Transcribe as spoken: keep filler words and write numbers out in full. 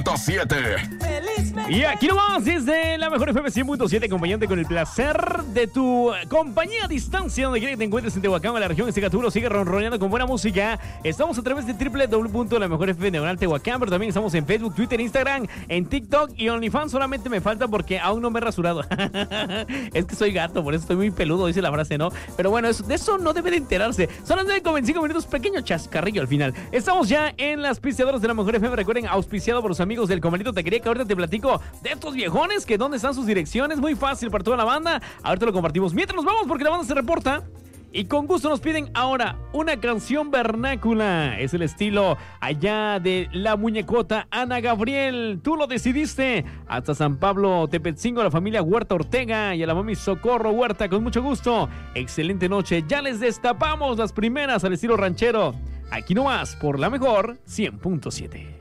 siete. Y aquí nomás desde la mejor F M cien punto siete, acompañante con el placer de tu compañía a distancia, donde quiera que te encuentres en Tehuacán, en la región de Secaturo, sigue ronroneando con buena música. Estamos a través de doble u doble u doble u punto la mejor F M diagonal Tehuacán, pero también estamos en Facebook, Twitter, Instagram, en TikTok y OnlyFans. Solamente me falta porque aún no me he rasurado. Es que soy gato, por eso estoy muy peludo, dice la frase, ¿no? Pero bueno, eso, de eso no debe de enterarse. Son las nueve con veinticinco minutos, pequeño chascarrillo al final. Estamos ya en las pisteadoras de la mejor F M. Recuerden, auspiciado por los amigos del Comalito Taquería, que ahorita te platico de estos viejones, que dónde están sus direcciones. Muy fácil para toda la banda. Ahorita lo compartimos. Mientras nos vamos, porque la banda se reporta. Y con gusto nos piden ahora una canción vernácula. Es el estilo allá de la muñecota Ana Gabriel. Tú lo decidiste. Hasta San Pablo, Tepetzingo, a la familia Huerta Ortega y a la mami Socorro Huerta, con mucho gusto. Excelente noche. Ya les destapamos las primeras al estilo ranchero. Aquí nomás por la mejor cien punto siete.